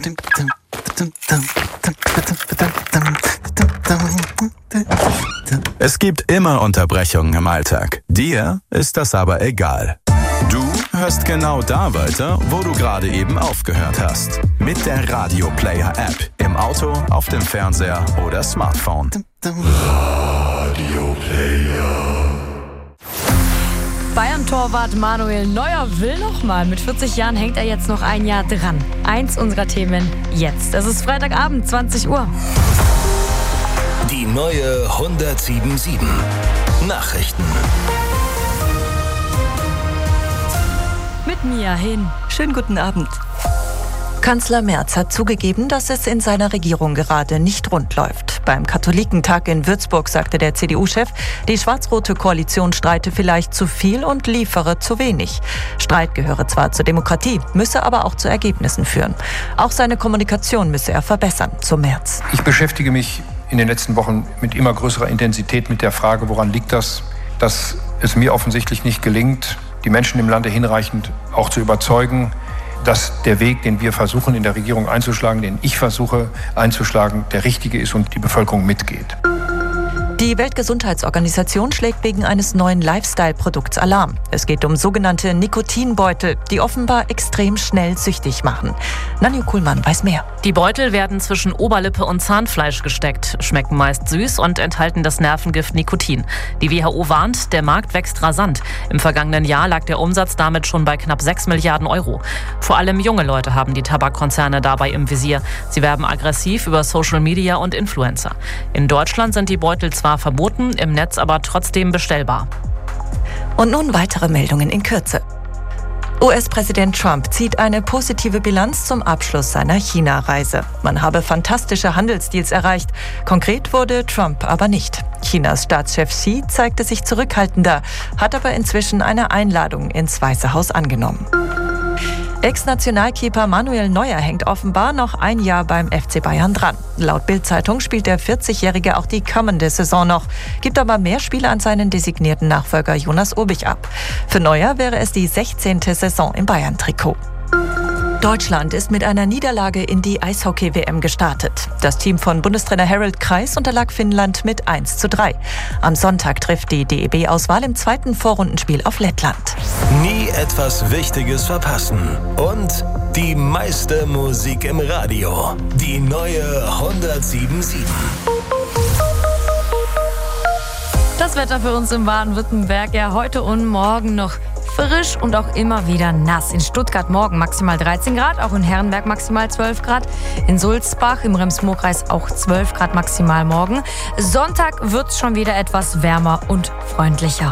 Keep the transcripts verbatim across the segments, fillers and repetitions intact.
Es gibt immer Unterbrechungen im Alltag. Dir ist das aber egal. Du hörst genau da weiter, wo du gerade eben aufgehört hast. Mit der Radio Player App. Im Auto, auf dem Fernseher oder Smartphone. Radio Player. Bayern-Torwart Manuel Neuer will noch mal. Mit vierzig Jahren hängt er jetzt noch ein Jahr dran. Eins unserer Themen jetzt. Es ist Freitagabend, zwanzig Uhr. Die neue hundertsiebenundsiebzig. Nachrichten. Mit Mia Hin. Schönen guten Abend. Kanzler Merz hat zugegeben, dass es in seiner Regierung gerade nicht rund läuft. Beim Katholikentag in Würzburg sagte der C D U-Chef, die schwarz-rote Koalition streite vielleicht zu viel und liefere zu wenig. Streit gehöre zwar zur Demokratie, müsse aber auch zu Ergebnissen führen. Auch seine Kommunikation müsse er verbessern, so Merz. Ich beschäftige mich in den letzten Wochen mit immer größerer Intensität mit der Frage, woran liegt das, dass es mir offensichtlich nicht gelingt, die Menschen im Lande hinreichend auch zu überzeugen, dass der Weg, den wir versuchen in der Regierung einzuschlagen, den ich versuche einzuschlagen, der richtige ist und die Bevölkerung mitgeht. Die Weltgesundheitsorganisation schlägt wegen eines neuen Lifestyle-Produkts Alarm. Es geht um sogenannte Nikotinbeutel, die offenbar extrem schnell süchtig machen. Nanju Kuhlmann weiß mehr. Die Beutel werden zwischen Oberlippe und Zahnfleisch gesteckt, schmecken meist süß und enthalten das Nervengift Nikotin. Die W H O warnt, der Markt wächst rasant. Im vergangenen Jahr lag der Umsatz damit schon bei knapp sechs Milliarden Euro. Vor allem junge Leute haben die Tabakkonzerne dabei im Visier. Sie werben aggressiv über Social Media und Influencer. In Deutschland sind die Beutel zwar verboten, im Netz aber trotzdem bestellbar. Und nun weitere Meldungen in Kürze. U S-Präsident Trump zieht eine positive Bilanz zum Abschluss seiner China-Reise. Man habe fantastische Handelsdeals erreicht. Konkret wurde Trump aber nicht. Chinas Staatschef Xi zeigte sich zurückhaltender, hat aber inzwischen eine Einladung ins Weiße Haus angenommen. Ex-Nationalkeeper Manuel Neuer hängt offenbar noch ein Jahr beim F C Bayern dran. Laut Bild-Zeitung spielt der vierzigjährige auch die kommende Saison noch, gibt aber mehr Spiele an seinen designierten Nachfolger Jonas Urbich ab. Für Neuer wäre es die sechzehnte Saison im Bayern-Trikot. Deutschland ist mit einer Niederlage in die Eishockey-W M gestartet. Das Team von Bundestrainer Harald Kreis unterlag Finnland mit eins zu drei. Am Sonntag trifft die D E B-Auswahl im zweiten Vorrundenspiel auf Lettland. Nie etwas Wichtiges verpassen. Und die meiste Musik im Radio. Die neue hundertsiebenundsiebzig. Das Wetter für uns im Baden-Württemberg, ja heute und morgen noch frisch und auch immer wieder nass. In Stuttgart morgen maximal dreizehn Grad, auch in Herrenberg maximal zwölf Grad. In Sulzbach im Rems-Murr-Kreis auch zwölf Grad maximal morgen. Sonntag wird es schon wieder etwas wärmer und freundlicher.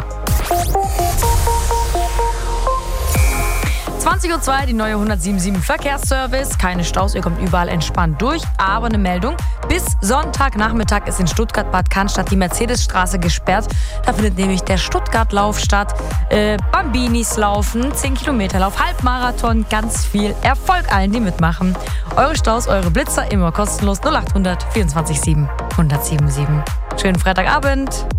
zwanzig Uhr zwei, die neue hundertsiebenundsiebzig Verkehrsservice. Keine Staus, ihr kommt überall entspannt durch. Aber eine Meldung, bis Sonntagnachmittag ist in Stuttgart-Bad Cannstatt die Mercedesstraße gesperrt. Da findet nämlich der Stuttgart-Lauf statt. Äh, Bambinis laufen, zehn Kilometer Lauf, Halbmarathon, ganz viel Erfolg allen, die mitmachen. Eure Staus, eure Blitzer, immer kostenlos null achthundert vierundzwanzig sieben hundertsiebenundsiebzig. Schönen Freitagabend.